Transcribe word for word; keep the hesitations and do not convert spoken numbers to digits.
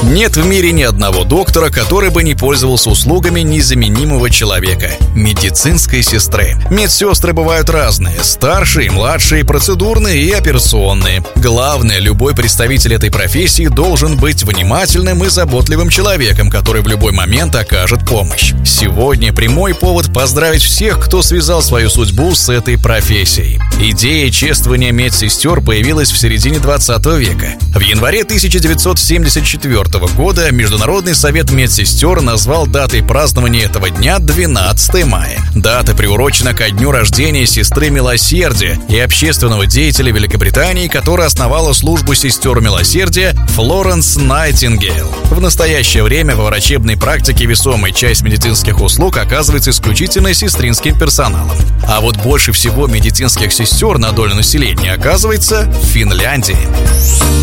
Нет в мире ни одного доктора, который бы не пользовался услугами незаменимого человека – медицинской сестры. Медсестры бывают разные – старшие, младшие, процедурные и операционные. Главное, любой представитель этой профессии должен быть внимательным и заботливым человеком, который в любой момент окажет помощь. Сегодня прямой повод поздравить всех, кто связал свою судьбу с этой профессией. Идея чествования медсестер появилась в середине двадцатого века. В январе тысяча девятьсот семьдесят четвёртого года Международный совет медсестер назвал датой празднования этого дня двенадцатое мая. Дата приурочена ко дню рождения сестры Милосердия и общественного деятеля Великобритании, которая основала службу сестер Милосердия, Флоренс Найтингейл. В настоящее время во врачебной практике весомая часть медицинских услуг оказывается исключительно сестринским персоналом. А вот больше всего медицинских сестер на долю населения оказывается в Финляндии.